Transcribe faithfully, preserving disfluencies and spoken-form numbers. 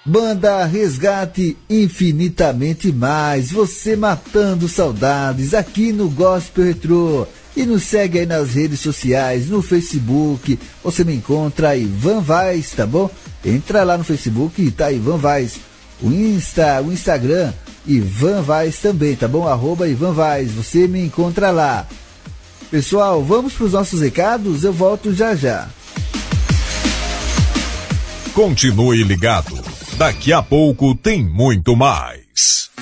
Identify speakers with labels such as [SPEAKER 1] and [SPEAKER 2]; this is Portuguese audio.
[SPEAKER 1] Banda Resgate Infinitamente Mais, você matando saudades aqui no Gospel Retrô. E nos segue aí nas redes sociais, no Facebook, você me encontra Ivan Vaz, tá bom? Entra lá no Facebook e tá Ivan Vaz. O Insta, o Instagram, Ivan Vaz também, tá bom? Arroba Ivan Vaz, você me encontra lá. Pessoal, vamos para os nossos recados, eu volto já já.
[SPEAKER 2] Continue ligado, daqui a pouco tem muito mais.